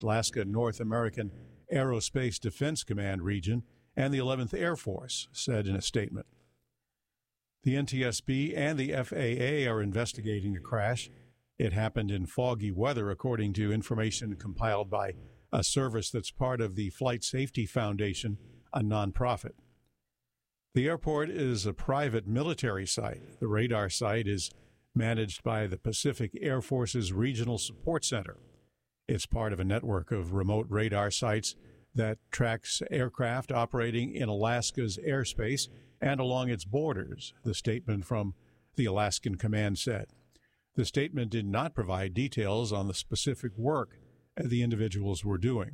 Alaska North American Aerospace Defense Command region and the 11th Air Force, said in a statement. The NTSB and the FAA are investigating the crash. It happened in foggy weather, according to information compiled by a service that's part of the Flight Safety Foundation, a nonprofit. The airport is a private military site. The radar site is managed by the Pacific Air Force's Regional Support Center. It's part of a network of remote radar sites that tracks aircraft operating in Alaska's airspace and along its borders, the statement from the Alaskan Command said. The statement did not provide details on the specific work the individuals were doing.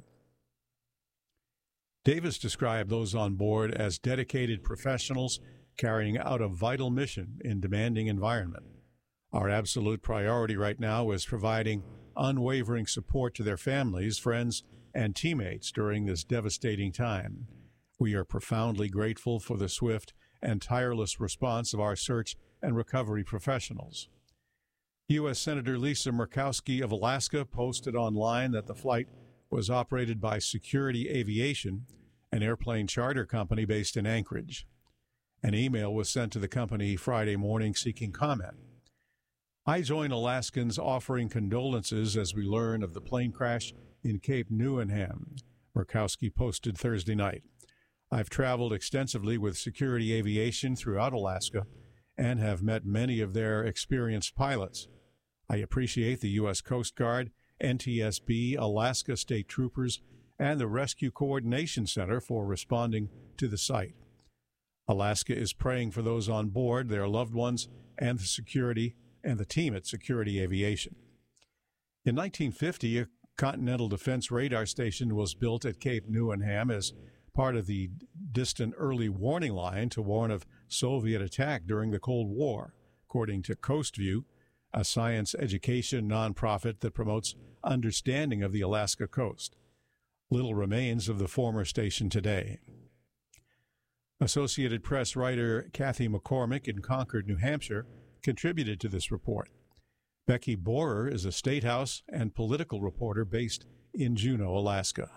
Davis described those on board as dedicated professionals carrying out a vital mission in demanding environment. Our absolute priority right now is providing unwavering support to their families, friends, and teammates during this devastating time. We are profoundly grateful for the swift and tireless response of our search and recovery professionals. U.S. Senator Lisa Murkowski of Alaska posted online that the flight was operated by Security Aviation, an airplane charter company based in Anchorage. An email was sent to the company Friday morning seeking comment. I join Alaskans offering condolences as we learn of the plane crash in Cape Newenham, Murkowski posted Thursday night. I've traveled extensively with Security Aviation throughout Alaska and have met many of their experienced pilots. I appreciate the U.S. Coast Guard, NTSB, Alaska State Troopers, and the Rescue Coordination Center for responding to the site. Alaska is praying for those on board, their loved ones, and the team at Security Aviation. In 1950, a Continental Defense radar station was built at Cape Newenham as part of the distant early warning line to warn of Soviet attack during the Cold War, according to Coastview, a science education nonprofit that promotes understanding of the Alaska coast. Little remains of the former station today. Associated Press writer Kathy McCormick in Concord, New Hampshire, contributed to this report. Becky Borer is a State House and political reporter based in Juneau, Alaska.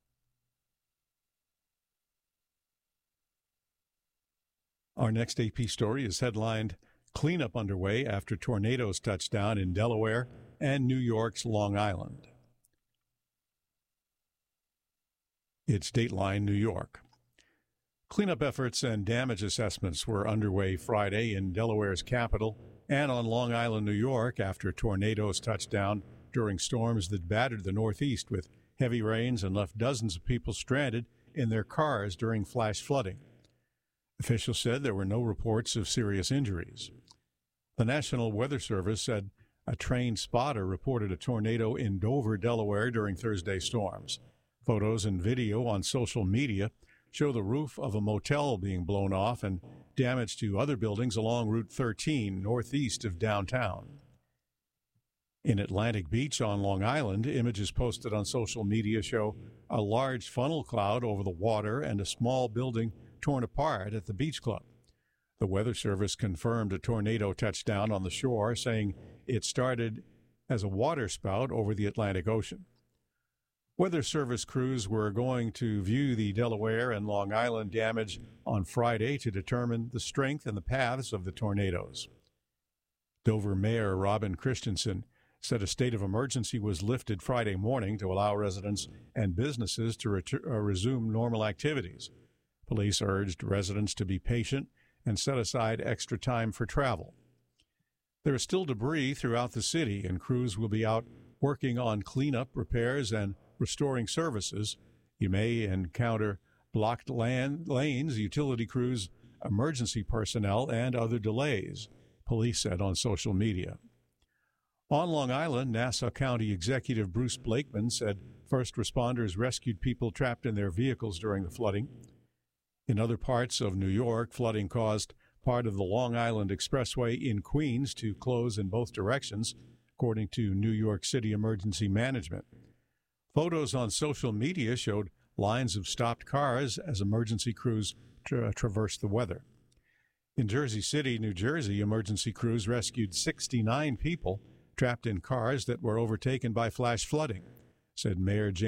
Our next AP story is headlined, Cleanup Underway After Tornadoes Touch Down in Delaware and New York's Long Island. It's Dateline, New York. Cleanup efforts and damage assessments were underway Friday in Delaware's capital and on Long Island, New York, after tornadoes touched down during storms that battered the Northeast with heavy rains and left dozens of people stranded in their cars during flash flooding. Officials said there were no reports of serious injuries. The National Weather Service said a trained spotter reported a tornado in Dover, Delaware during Thursday's storms. Photos and video on social media show the roof of a motel being blown off and damage to other buildings along Route 13 northeast of downtown. In Atlantic Beach on Long Island, images posted on social media show a large funnel cloud over the water and a small building torn apart at the beach club. The Weather Service confirmed a tornado touchdown on the shore, saying it started as a waterspout over the Atlantic Ocean. Weather Service crews were going to view the Delaware and Long Island damage on Friday to determine the strength and the paths of the tornadoes. Dover Mayor Robin Christensen said a state of emergency was lifted Friday morning to allow residents and businesses to resume normal activities. Police urged residents to be patient and set aside extra time for travel. There is still debris throughout the city, and crews will be out working on cleanup, repairs, and restoring services. You may encounter blocked lanes, utility crews, emergency personnel, and other delays, police said on social media. On Long Island, Nassau County Executive Bruce Blakeman said first responders rescued people trapped in their vehicles during the flooding. In other parts of New York, flooding caused part of the Long Island Expressway in Queens to close in both directions, according to New York City Emergency Management. Photos on social media showed lines of stopped cars as emergency crews traversed the weather. In Jersey City, New Jersey, emergency crews rescued 69 people trapped in cars that were overtaken by flash flooding. said Mayor James